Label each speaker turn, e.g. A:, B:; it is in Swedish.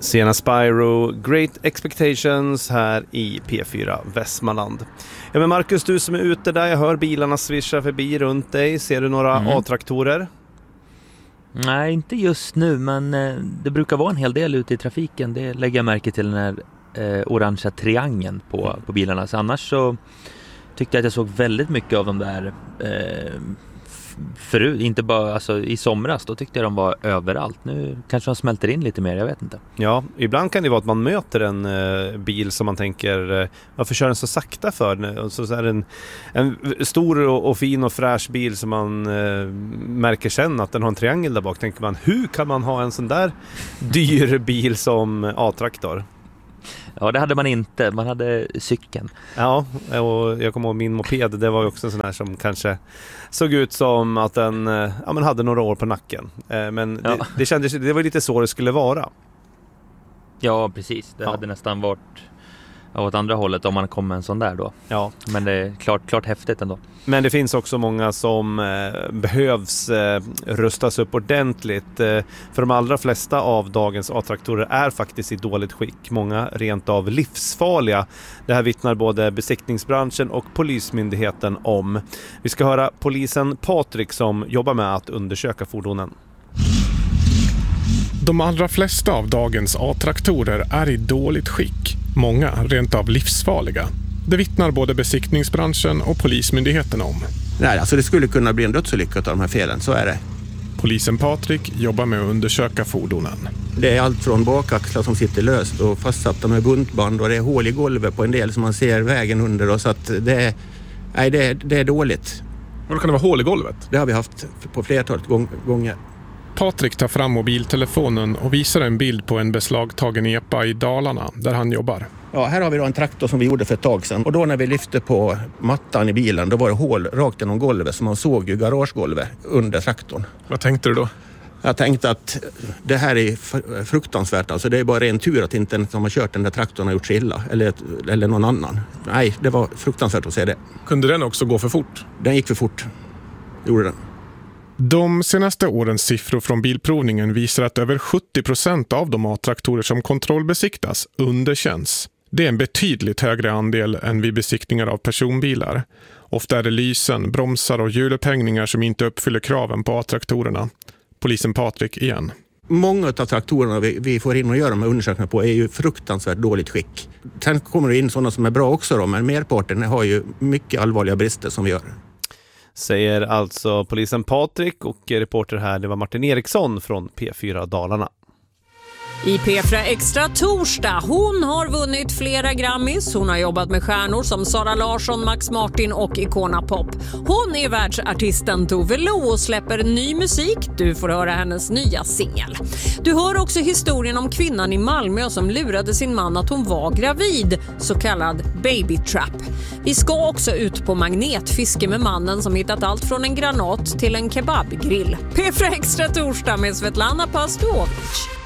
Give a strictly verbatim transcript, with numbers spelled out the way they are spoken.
A: Sena Spyro, Great Expectations här i P fyra Västmanland. Ja, men Marcus, du som är ute där, jag hör bilarna svischa förbi runt dig. Ser du några mm. A-traktorer?
B: Nej, inte just nu, men eh, det brukar vara en hel del ute i trafiken. Det lägger jag märke till den här eh, orangea triangeln på, mm. på bilarna. Så annars så tyckte jag att jag såg väldigt mycket av de där eh, förut, inte bara alltså, i somras, då tyckte jag de var överallt. Nu kanske de smälter in lite mer, jag vet inte.
A: Ja, ibland kan det vara att man möter en eh, bil som man tänker, eh, varför kör den så sakta för? Och så är det en, en stor och, och fin och fräsch bil som man eh, märker sen att den har en triangel där bak. Tänker man, hur kan man ha en sån där dyr bil som A-traktor?
B: Ja, det hade man inte. Man hade cykeln.
A: Ja, och jag kommer ihåg min moped. Det var ju också en sån här som kanske såg ut som att den ja, men hade några år på nacken. Men ja. det, det kändes, det var lite så det skulle vara.
B: Ja, precis. Det ja. hade nästan varit åt andra hållet om man kom med en sån där då. Ja. Men det är klart, klart häftigt ändå. Men
A: det finns också många som eh, behövs eh, rustas upp ordentligt. Eh, för de allra flesta av dagens A-traktorer är faktiskt i dåligt skick. Många rent av livsfarliga. Det här vittnar både besiktningsbranschen och polismyndigheten om. Vi ska höra polisen Patrik som jobbar med att undersöka fordonen.
C: De allra flesta av dagens A-traktorer är i dåligt skick. Många rent av livsfarliga. Det vittnar både besiktningsbranschen och polismyndigheten om.
D: Nej, alltså det skulle kunna bli en dödsolycka av de här felen, så är det.
C: Polisen Patrik jobbar med att undersöka fordonen.
D: Det är allt från bakaxlar som sitter löst och fastsatta med buntband, och det är hål i golvet på en del som man ser vägen under. Och så att det, är, nej, det, är, det är dåligt.
C: Och då kan det vara hål i golvet?
D: Det har vi haft på flertalet gånger.
C: Patrik tar fram mobiltelefonen och visar en bild på en beslagtagen epa i Dalarna där han jobbar.
D: Ja, här har vi då en traktor som vi gjorde för ett tag sedan. Och då när vi lyfte på mattan i bilen, då var det hål rakt genom golvet, så man såg ju garagegolvet under traktorn.
C: Vad tänkte du då?
D: Jag tänkte att det här är fruktansvärt. Alltså det är bara en tur att inte den som har kört den där traktorn har gjort sig illa. Eller, eller någon annan. Nej, det var fruktansvärt att se det.
C: Kunde den också gå för fort?
D: Den gick för fort. Gjorde den.
C: De senaste årens siffror från bilprovningen visar att över sjuttio procent av de A-traktorer som kontrollbesiktas underkänns. Det är en betydligt högre andel än vid besiktningar av personbilar. Ofta är det lysen, bromsar och hjulupphängningar som inte uppfyller kraven på A-traktorerna. Polisen Patrik igen.
D: Många av traktorerna vi, vi får in och göra med undersökningar på är ju fruktansvärt dåligt skick. Sen kommer det in sådana som är bra också då, men merparten har ju mycket allvarliga brister som vi gör.
A: Säger alltså polisen Patrik, och reporter här det var Martin Eriksson från P fyra Dalarna.
E: I P fyra Extra torsdag. Hon har vunnit flera Grammys. Hon har jobbat med stjärnor som Sara Larsson, Max Martin och Icona Pop. Hon är världsartisten Tove Lo och släpper ny musik. Du får höra hennes nya singel. Du hör också historien om kvinnan i Malmö som lurade sin man att hon var gravid. Så kallad baby trap. Vi ska också ut på magnetfiske med mannen som hittat allt från en granat till en kebabgrill. P fyra Extra torsdag med Svetlana Pastovic.